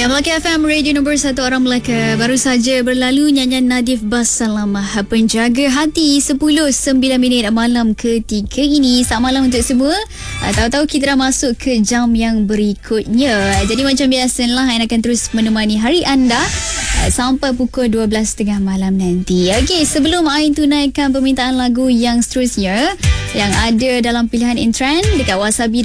Ya, Melaka FM, radio nombor 1 orang Melaka. Baru saja berlalu nyanyian Nadif Basalamah, Penjaga Hati, 10:09 malam ketiga ini. Selamat malam untuk semua. Tahu-tahu kita dah masuk ke jam yang berikutnya. Jadi macam biasalah, Ain akan terus menemani hari anda sampai pukul 12.30 malam nanti. Okey, sebelum Ain tunaikan permintaan lagu yang seterusnya yang ada dalam pilihan in trend dekat Wasabi